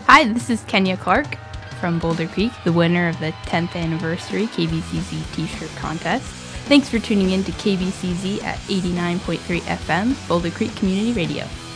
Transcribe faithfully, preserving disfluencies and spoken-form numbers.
Hi, this is Kenya Clark from Boulder Creek, the winner of the tenth anniversary K B C Z t-shirt contest. Thanks for tuning in to K B C Z at eighty-nine point three F M, Boulder Creek Community Radio.